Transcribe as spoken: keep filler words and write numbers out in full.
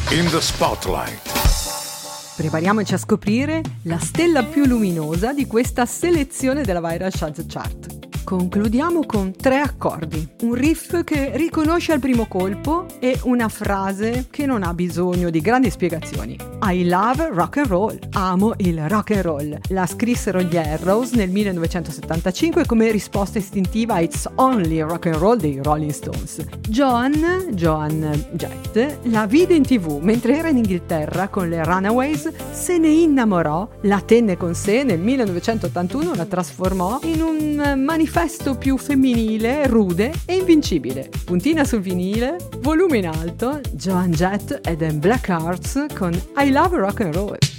In the Spotlight. Prepariamoci a scoprire la stella più luminosa di questa selezione della Viral Chart Chart. Concludiamo con tre accordi, un riff che riconosce al primo colpo e una frase che non ha bisogno di grandi spiegazioni. I love rock and roll, amo il rock and roll. La scrissero gli Arrows nel millenovecentosettantacinque come risposta istintiva a It's Only Rock and Roll dei Rolling Stones. Joan, Joan Jett, la vide in tv mentre era in Inghilterra con le Runaways, se ne innamorò, la tenne con sé nel millenovecentottantuno, la trasformò in un manifesto più femminile, rude e invincibile. Puntina sul vinile, volume in alto, Joan Jett ed The Black Hearts con I Love Rock and Roll.